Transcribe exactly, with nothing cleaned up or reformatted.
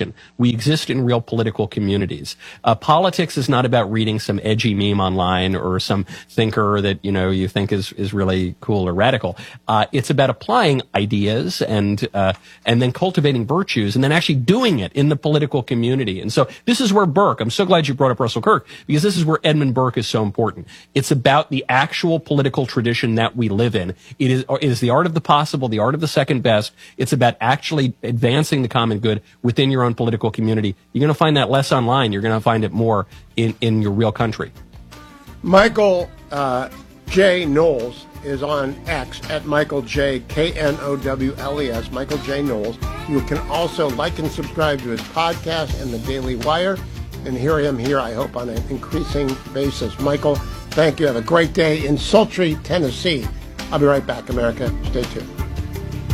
interaction. We exist in real political communities. Uh, politics is not about reading some edgy meme online or some thinker that, you know, you think is, is really cool or radical. Uh, it's about applying ideas and, uh, and then cultivating virtues and then actually doing it in the political community. And so this is where Burke, I'm so glad you brought up Russell Kirk, because this is where Edmund Burke is so important. It's about the actual political tradition that we live in. It is, it is the art of the possible, the art of the second best. It's about actually advancing the common good within your own political community. You're going to find that less online. You're going to find it more in, in your real country. Michael uh, J. Knowles is on X at Michael J. K N O W L E S, Michael J. Knowles. You can also like and subscribe to his podcast and the Daily Wire and hear him here, I hope, on an increasing basis. Michael, thank you. Have a great day in sultry Tennessee. I'll be right back, America. Stay tuned.